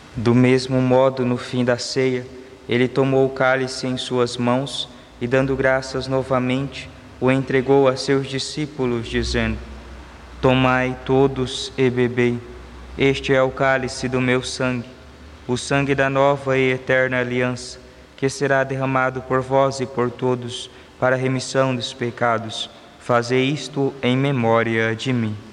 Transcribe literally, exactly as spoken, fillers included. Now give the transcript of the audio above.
Do mesmo modo, no fim da ceia, ele tomou o cálice em suas mãos e, dando graças novamente, o entregou a seus discípulos, dizendo: Tomai todos e bebei, este é o cálice do meu sangue, o sangue da nova e eterna aliança, que será derramado por vós e por todos para a remissão dos pecados. Fazei isto em memória de mim.